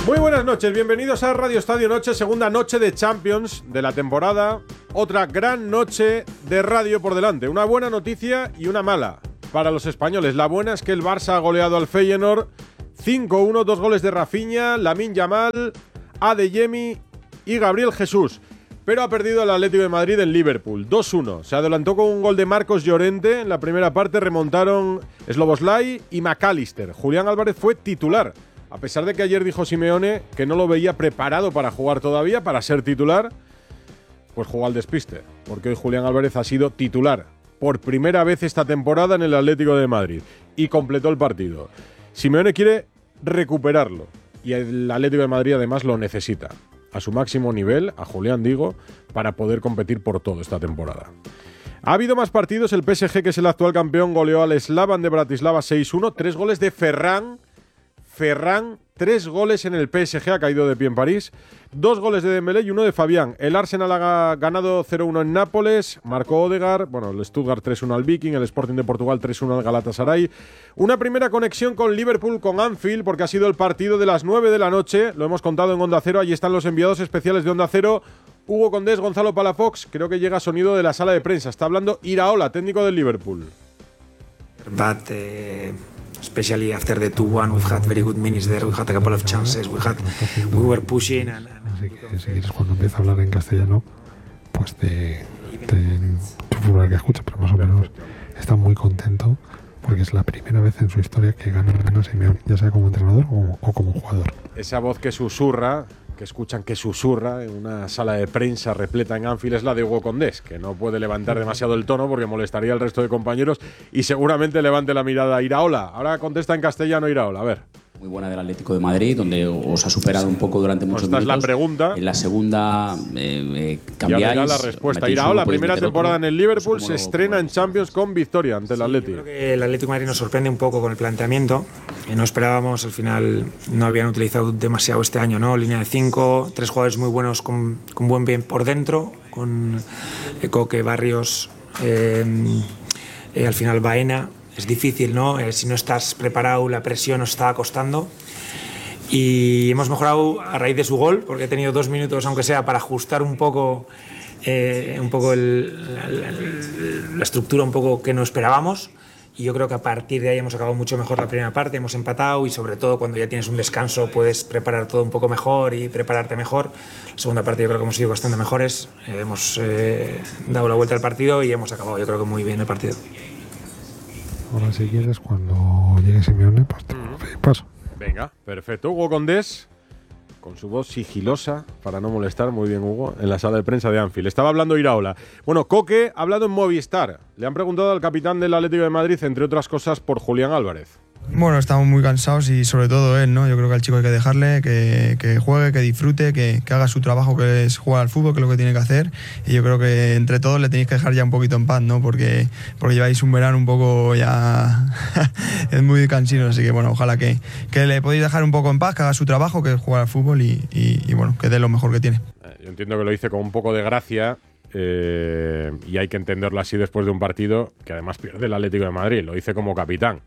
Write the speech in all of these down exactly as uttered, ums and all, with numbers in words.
Muy buenas noches, bienvenidos a Radio Estadio Noche, segunda noche de Champions de la temporada. Otra gran noche de radio por delante. Una buena noticia y una mala para los españoles. La buena es que el Barça ha goleado al Feyenoord cinco uno, dos goles de Rafinha, Lamine Yamal, Adeyemi y Gabriel Jesús. Pero ha perdido el Atlético de Madrid en Liverpool, dos uno. Se adelantó con un gol de Marcos Llorente. En la primera parte remontaron Szoboszlai y McAllister. Julián Álvarez fue titular, a pesar de que ayer dijo Simeone que no lo veía preparado para jugar todavía, para ser titular. Pues jugó al despiste, porque hoy Julián Álvarez ha sido titular por primera vez esta temporada en el Atlético de Madrid y completó el partido. Simeone quiere recuperarlo y el Atlético de Madrid además lo necesita a su máximo nivel, a Julián digo, para poder competir por todo esta temporada. Ha habido más partidos. El P S G, que es el actual campeón, goleó al Slavan de Bratislava seis uno. Tres goles de Ferran. Ferran, tres goles en el P S G, ha caído de pie en París. Dos goles de Dembélé y uno de Fabián. El Arsenal ha ganado cero uno en Nápoles. Marcó Odegaard. Bueno, el Stuttgart tres uno al Viking. El Sporting de Portugal tres uno al Galatasaray. Una primera conexión con Liverpool, con Anfield, porque ha sido el partido de las nueve de la noche. Lo hemos contado en Onda Cero. Allí están los enviados especiales de Onda Cero. Hugo Condés, Gonzalo Palafox. Creo que llega sonido de la sala de prensa. Está hablando Iraola, técnico del Liverpool. But, uh... especially after the two one, we've had very good minutes there. We had a couple of chances. We had, we were pushing. And, and Así que si quieres, cuando empieza a hablar en castellano, pues te, te tu que escucha, pero más o menos está muy contento porque es la primera vez en su historia que gana, gana Simeone, ya sea como entrenador o, o como jugador. Esa voz que susurra, que escuchan que susurra en una sala de prensa repleta en Anfield, es la de Hugo Condés, que no puede levantar demasiado el tono porque molestaría al resto de compañeros y seguramente levante la mirada a Iraola. Ahora contesta en castellano Iraola, a ver. Muy buena del Atlético de Madrid, donde os ha superado un poco durante muchos Esta minutos. Esta es la pregunta. En la segunda eh, eh, cambiáis. Ya verá la respuesta. Iraola, primera temporada en el Liverpool, se estrena en Champions con victoria ante el Atlético. Yo creo que el Atlético de Madrid nos sorprende un poco con el planteamiento. Eh, no esperábamos, al final no habían utilizado demasiado este año, ¿no? Línea de cinco, tres jugadores muy buenos con, con buen bien por dentro, con Coque, Barrios, eh, eh, al final Baena. Es difícil, ¿no? Eh, si no estás preparado, la presión nos está costando. Y hemos mejorado a raíz de su gol, porque he tenido dos minutos, aunque sea, para ajustar un poco, eh, un poco el, la, la, la estructura un poco que no esperábamos. Y yo creo que a partir de ahí hemos acabado mucho mejor la primera parte, hemos empatado y sobre todo cuando ya tienes un descanso puedes preparar todo un poco mejor y prepararte mejor. La segunda parte yo creo que hemos sido bastante mejores, eh, hemos eh, dado la vuelta al partido y hemos acabado yo creo que muy bien el partido. Ahora, si quieres, cuando llegue Simeone, pues te puedo pedir paso. Venga, perfecto. Hugo Condés, con su voz sigilosa, para no molestar, muy bien Hugo, en la sala de prensa de Anfield. Estaba hablando Iraola. Bueno, Coque ha hablado en Movistar. Le han preguntado al capitán del Atlético de Madrid, entre otras cosas, por Julián Álvarez. Bueno, estamos muy cansados y sobre todo él, ¿no? Yo creo que al chico hay que dejarle, que, que juegue, que disfrute, que, que haga su trabajo, que es jugar al fútbol, que es lo que tiene que hacer. Y yo creo que entre todos le tenéis que dejar ya un poquito en paz, ¿no? Porque, porque lleváis un verano un poco ya es muy cansino, así que bueno, ojalá que, que le podéis dejar un poco en paz, que haga su trabajo, que es jugar al fútbol y, y, y bueno, que dé lo mejor que tiene. Yo entiendo que lo hice con un poco de gracia. Eh, y hay que entenderlo así después de un partido que además pierde el Atlético de Madrid. Lo hice como capitán,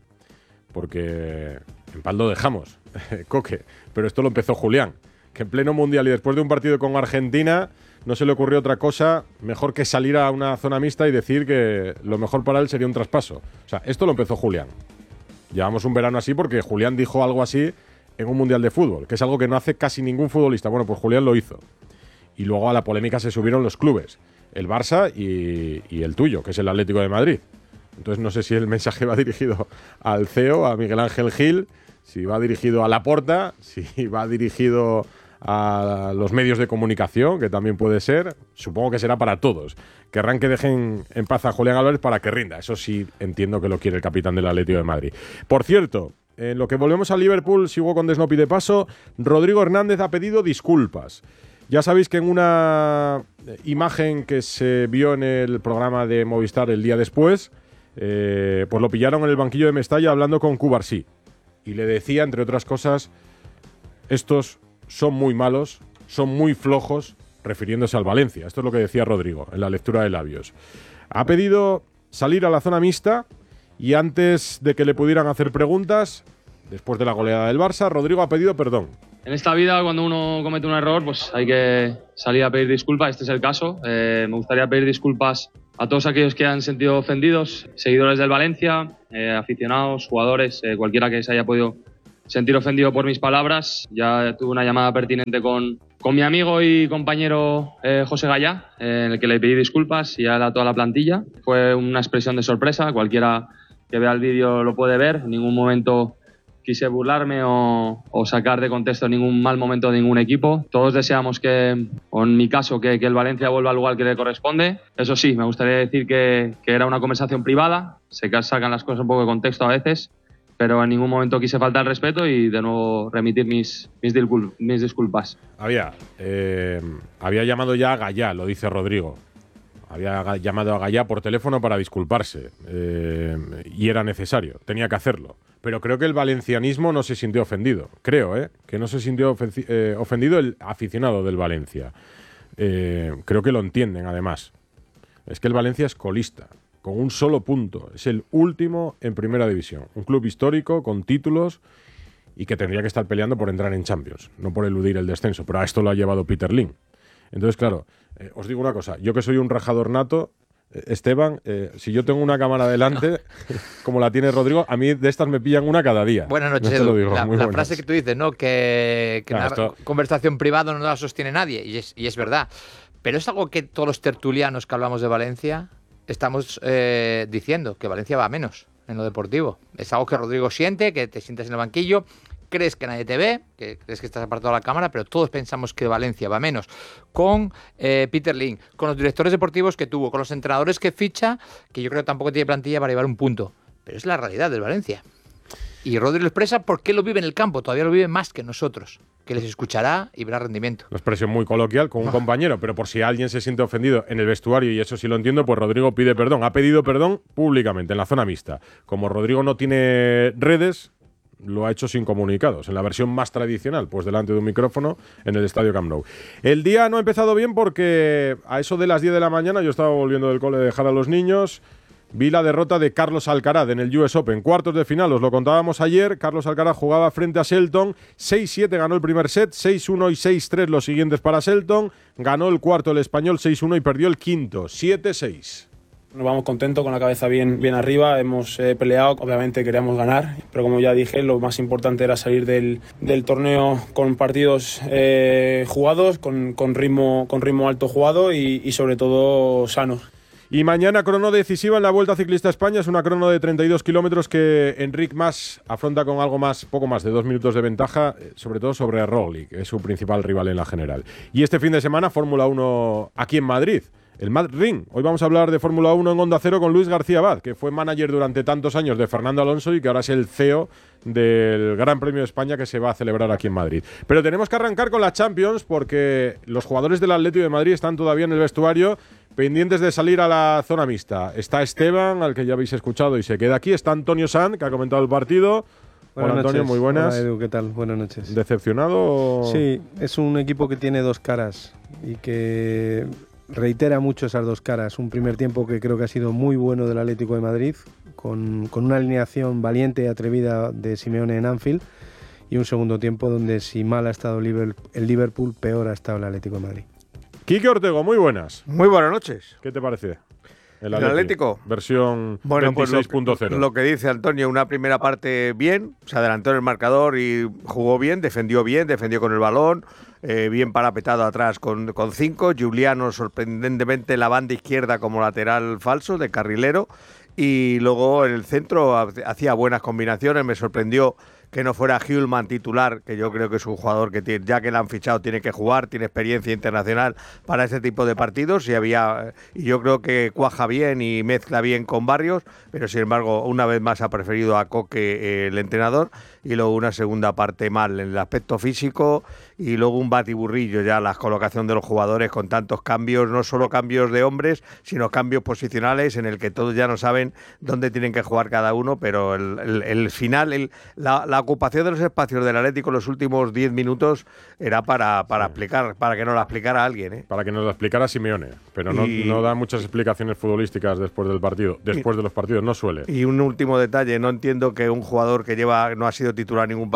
porque en paz lo dejamos, Coque. Pero esto lo empezó Julián, que en pleno Mundial y después de un partido con Argentina no se le ocurrió otra cosa mejor que salir a una zona mixta y decir que lo mejor para él sería un traspaso. O sea, esto lo empezó Julián. Llevamos un verano así porque Julián dijo algo así en un Mundial de fútbol, que es algo que no hace casi ningún futbolista. Bueno, pues Julián lo hizo. Y luego a la polémica se subieron los clubes, el Barça y, y el tuyo, que es el Atlético de Madrid. Entonces no sé si el mensaje va dirigido al C E O, a Miguel Ángel Gil, si va dirigido a Laporta, si va dirigido a los medios de comunicación, que también puede ser. Supongo que será para todos. Querrán que dejen en paz a Julián Álvarez para que rinda. Eso sí entiendo que lo quiere el capitán del Atlético de Madrid. Por cierto, en lo que volvemos a Liverpool, si Hugo Condés no pide paso, Rodrigo Hernández ha pedido disculpas. Ya sabéis que en una imagen que se vio en el programa de Movistar el día después, eh, pues lo pillaron en el banquillo de Mestalla hablando con Cubarsí. Y le decía, entre otras cosas, estos son muy malos, son muy flojos, refiriéndose al Valencia. Esto es lo que decía Rodrigo en la lectura de labios. Ha pedido salir a la zona mixta y antes de que le pudieran hacer preguntas, después de la goleada del Barça, Rodrigo ha pedido perdón. En esta vida, cuando uno comete un error, pues hay que salir a pedir disculpas. Este es el caso. Eh, me gustaría pedir disculpas a todos aquellos que han sentido ofendidos, seguidores del Valencia, eh, aficionados, jugadores, eh, cualquiera que se haya podido sentir ofendido por mis palabras. Ya tuve una llamada pertinente con, con mi amigo y compañero eh, José Gallá, eh, en el que le pedí disculpas y a toda la plantilla. Fue una expresión de sorpresa. Cualquiera que vea el vídeo lo puede ver. En ningún momento quise burlarme o, o sacar de contexto ningún mal momento de ningún equipo. Todos deseamos que, o en mi caso, que, que el Valencia vuelva al lugar que le corresponde. Eso sí, me gustaría decir que, que era una conversación privada. Sé que sacan las cosas un poco de contexto a veces, pero en ningún momento quise faltar el respeto y de nuevo remitir mis, mis, discul mis disculpas. Había, eh, había llamado ya a Gallá, lo dice Rodrigo. Había llamado a Gallá por teléfono para disculparse eh, y era necesario, tenía que hacerlo. Pero creo que el valencianismo no se sintió ofendido. Creo, ¿eh? Que no se sintió eh, ofendido el aficionado del Valencia. Eh, creo que lo entienden, además. Es que el Valencia es colista, con un solo punto. Es el último en Primera División. Un club histórico, con títulos, y que tendría que estar peleando por entrar en Champions, no por eludir el descenso. Pero a esto lo ha llevado Peter Lim. Entonces, claro, eh, os digo una cosa. Yo que soy un rajador nato, eh, Esteban, eh, si yo tengo una cámara delante, como la tiene Rodrigo, a mí de estas me pillan una cada día. Buenas noches, Edu. Edu. La, la frase que tú dices, ¿no? Que, que claro, una esto... conversación privada no la sostiene nadie, y es, y es verdad. Pero es algo que todos los tertulianos que hablamos de Valencia estamos eh, diciendo, que Valencia va a menos en lo deportivo. Es algo que Rodrigo siente, que te sientas en el banquillo, crees que nadie te ve, que crees que estás apartado de la cámara, pero todos pensamos que Valencia va menos. Con eh, Peter Lim, con los directores deportivos que tuvo, con los entrenadores que ficha, que yo creo que tampoco tiene plantilla para llevar un punto. Pero es la realidad del Valencia. Y Rodrigo lo expresa porque lo vive en el campo, todavía lo vive más que nosotros, que les escuchará y verá rendimiento. Una expresión muy coloquial con un oh. compañero, pero por si alguien se siente ofendido en el vestuario, y eso sí lo entiendo, pues Rodrigo pide perdón. Ha pedido perdón públicamente en la zona mixta. Como Rodrigo no tiene redes, lo ha hecho sin comunicados, en la versión más tradicional, pues delante de un micrófono en el Estadio Camp Nou. El día no ha empezado bien porque a eso de las diez de la mañana yo estaba volviendo del cole a dejar a los niños, vi la derrota de Carlos Alcaraz en el U S Open, cuartos de final, os lo contábamos ayer. Carlos Alcaraz jugaba frente a Shelton, seis siete ganó el primer set, seis uno y seis tres los siguientes para Shelton, ganó el cuarto el español seis uno y perdió el quinto, siete seis. Nos vamos contentos, con la cabeza bien, bien arriba, hemos eh, peleado, obviamente queríamos ganar, pero como ya dije, lo más importante era salir del, del torneo con partidos eh, jugados, con, con, ritmo, con ritmo alto jugado y, y sobre todo sanos. Y mañana crono decisiva en la Vuelta Ciclista España, es una crono de treinta y dos kilómetros que Enric Mas afronta con algo más, poco más de dos minutos de ventaja, sobre todo sobre Roglic, que es su principal rival en la general. Y este fin de semana, Fórmula uno aquí en Madrid. El Mad Ring. Hoy vamos a hablar de Fórmula uno en Onda Cero con Luis García Abad, que fue manager durante tantos años de Fernando Alonso y que ahora es el C E O del Gran Premio de España que se va a celebrar aquí en Madrid. Pero tenemos que arrancar con la Champions porque los jugadores del Atlético de Madrid están todavía en el vestuario pendientes de salir a la zona mixta. Está Esteban, al que ya habéis escuchado y se queda aquí. Está Antonio Sanz, que ha comentado el partido. Buenas Hola Antonio, noches. muy buenas. Hola Edu, ¿qué tal? Buenas noches. ¿Decepcionado? O... Sí, es un equipo que tiene dos caras y que reitera mucho esas dos caras. Un primer tiempo que creo que ha sido muy bueno del Atlético de Madrid, con, con una alineación valiente y atrevida de Simeone en Anfield, y un segundo tiempo donde si mal ha estado el Liverpool, peor ha estado el Atlético de Madrid. Quique Ortego, muy buenas. Muy buenas noches. ¿Qué te parece? El, el Atlético. Versión bueno, veintiséis punto cero. Pues lo, lo que dice Antonio, una primera parte bien, se adelantó en el marcador y jugó bien, defendió bien, defendió con el balón, eh, bien parapetado atrás con, con cinco. Giuliano sorprendentemente la banda izquierda como lateral falso de carrilero, y luego en el centro hacía buenas combinaciones. Me sorprendió que no fuera Hjulmand titular, que yo creo que es un jugador que tiene, ya que le han fichado tiene que jugar, tiene experiencia internacional para este tipo de partidos, y había y yo creo que cuaja bien y mezcla bien con Barrios, pero sin embargo una vez más ha preferido a Coque eh, el entrenador, y luego una segunda parte mal en el aspecto físico, y luego un batiburrillo ya la colocación de los jugadores con tantos cambios, no solo cambios de hombres, sino cambios posicionales en el que todos ya no saben dónde tienen que jugar cada uno, pero el, el, el final, el, la, la ocupación de los espacios del Atlético en los últimos diez minutos era para, para sí. explicar, para que nos la explicara alguien, ¿eh? Para que nos la explicara Simeone, pero y... no, no da muchas explicaciones futbolísticas después del partido, después y... de los partidos, no suele. Y un último detalle, no entiendo que un jugador que lleva no ha sido titular ningún partido